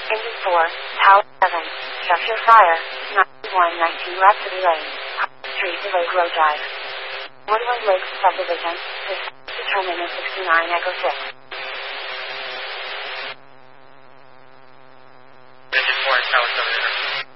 Engine 4, Tower 7, Structure Fire, 9119 Rhapsody Lane, Street to Lake Road Drive. Woodland Lakes Subdivision, this is terminus 69 Echo 6.